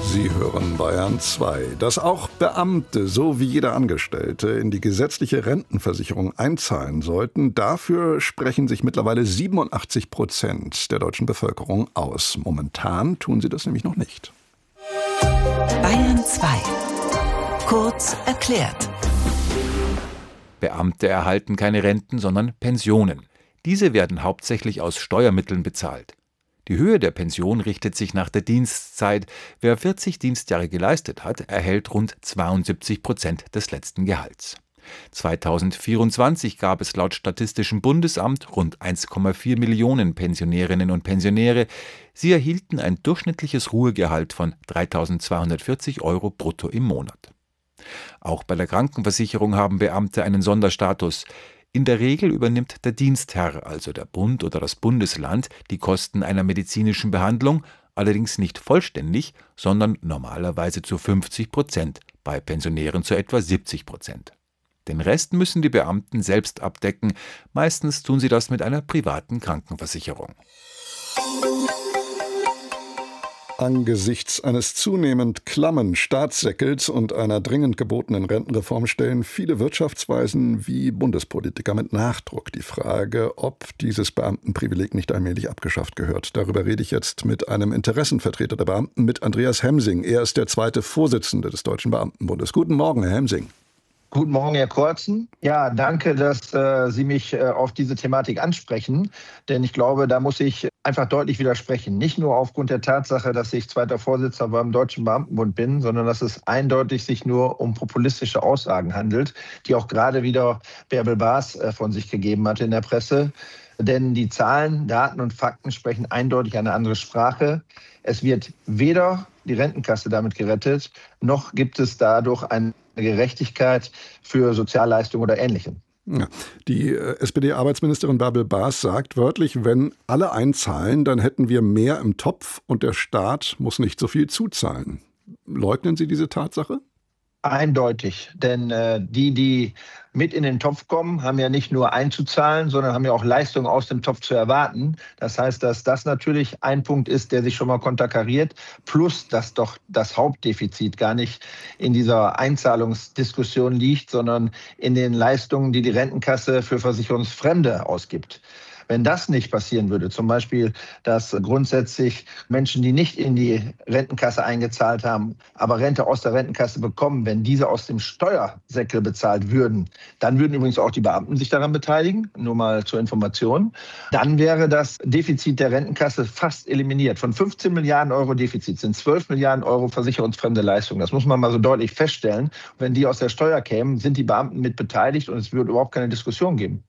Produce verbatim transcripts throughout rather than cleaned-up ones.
Sie hören Bayern zwei. Dass auch Beamte, so wie jeder Angestellte, in die gesetzliche Rentenversicherung einzahlen sollten, dafür sprechen sich mittlerweile siebenundachtzig Prozent der deutschen Bevölkerung aus. Momentan tun sie das nämlich noch nicht. Bayern zwei. Kurz erklärt. Beamte erhalten keine Renten, sondern Pensionen. Diese werden hauptsächlich aus Steuermitteln bezahlt. Die Höhe der Pension richtet sich nach der Dienstzeit. Wer vierzig Dienstjahre geleistet hat, erhält rund zweiundsiebzig Prozent des letzten Gehalts. zweitausendvierundzwanzig gab es laut Statistischem Bundesamt rund eins Komma vier Millionen Pensionärinnen und Pensionäre. Sie erhielten ein durchschnittliches Ruhegehalt von dreitausendzweihundertvierzig Euro brutto im Monat. Auch bei der Krankenversicherung haben Beamte einen Sonderstatus. In der Regel übernimmt der Dienstherr, also der Bund oder das Bundesland, die Kosten einer medizinischen Behandlung, allerdings nicht vollständig, sondern normalerweise zu fünfzig Prozent, bei Pensionären zu etwa siebzig Prozent. Den Rest müssen die Beamten selbst abdecken, meistens tun sie das mit einer privaten Krankenversicherung. Angesichts eines zunehmend klammen Staatssäckels und einer dringend gebotenen Rentenreform stellen viele Wirtschaftsweisen wie Bundespolitiker mit Nachdruck die Frage, ob dieses Beamtenprivileg nicht allmählich abgeschafft gehört. Darüber rede ich jetzt mit einem Interessenvertreter der Beamten, mit Andreas Hemsing. Er ist der zweite Vorsitzende des Deutschen Beamtenbundes. Guten Morgen, Herr Hemsing. Guten Morgen, Herr Kortzen. Ja, danke, dass äh, Sie mich äh, auf diese Thematik ansprechen, denn ich glaube, da muss ich einfach deutlich widersprechen. Nicht nur aufgrund der Tatsache, dass ich zweiter Vorsitzender beim Deutschen Beamtenbund bin, sondern dass es eindeutig sich nur um populistische Aussagen handelt, die auch gerade wieder Bärbel Baas äh, von sich gegeben hat in der Presse. Denn die Zahlen, Daten und Fakten sprechen eindeutig eine andere Sprache. Es wird weder die Rentenkasse damit gerettet, noch gibt es dadurch eine Gerechtigkeit für Sozialleistungen oder Ähnlichem. Ja, die S P D-Arbeitsministerin Bärbel Baas sagt wörtlich, wenn alle einzahlen, dann hätten wir mehr im Topf und der Staat muss nicht so viel zuzahlen. Leugnen Sie diese Tatsache? Eindeutig, denn äh, die, die mit in den Topf kommen, haben ja nicht nur einzuzahlen, sondern haben ja auch Leistungen aus dem Topf zu erwarten. Das heißt, dass das natürlich ein Punkt ist, der sich schon mal konterkariert, plus dass doch das Hauptdefizit gar nicht in dieser Einzahlungsdiskussion liegt, sondern in den Leistungen, die die Rentenkasse für Versicherungsfremde ausgibt. Wenn das nicht passieren würde, zum Beispiel, dass grundsätzlich Menschen, die nicht in die Rentenkasse eingezahlt haben, aber Rente aus der Rentenkasse bekommen, wenn diese aus dem Steuersäckel bezahlt würden, dann würden übrigens auch die Beamten sich daran beteiligen, nur mal zur Information, dann wäre das Defizit der Rentenkasse fast eliminiert. Von fünfzehn Milliarden Euro Defizit sind zwölf Milliarden Euro versicherungsfremde Leistungen. Das muss man mal so deutlich feststellen. Wenn die aus der Steuer kämen, sind die Beamten mit beteiligt und es würde überhaupt keine Diskussion geben.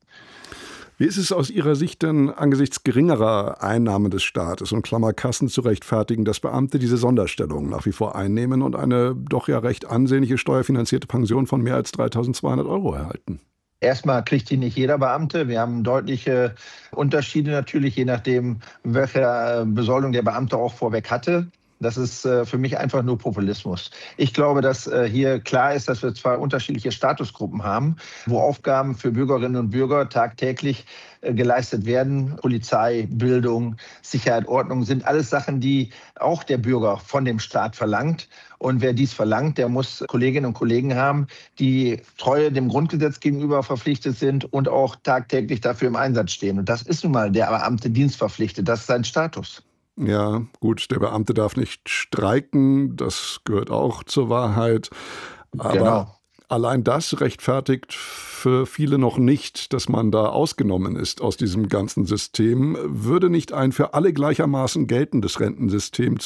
Wie ist es aus Ihrer Sicht denn angesichts geringerer Einnahmen des Staates und Klammerkassen zu rechtfertigen, dass Beamte diese Sonderstellung nach wie vor einnehmen und eine doch ja recht ansehnliche steuerfinanzierte Pension von mehr als dreitausendzweihundert Euro erhalten? Erstmal kriegt die nicht jeder Beamte. Wir haben deutliche Unterschiede natürlich, je nachdem, welche Besoldung der Beamte auch vorweg hatte. Das ist äh, für mich einfach nur Populismus. Ich glaube, dass äh, hier klar ist, dass wir zwei unterschiedliche Statusgruppen haben, wo Aufgaben für Bürgerinnen und Bürger tagtäglich äh, geleistet werden. Polizei, Bildung, Sicherheit, Ordnung sind alles Sachen, die auch der Bürger von dem Staat verlangt. Und wer dies verlangt, der muss Kolleginnen und Kollegen haben, die treu dem Grundgesetz gegenüber verpflichtet sind und auch tagtäglich dafür im Einsatz stehen. Und das ist nun mal der Beamte dienstverpflichtet. Das ist sein Status. Ja, gut, der Beamte darf nicht streiken, das gehört auch zur Wahrheit. Aber genau. Allein das rechtfertigt für viele noch nicht, dass man da ausgenommen ist aus diesem ganzen System. Würde nicht ein für alle gleichermaßen geltendes Rentensystem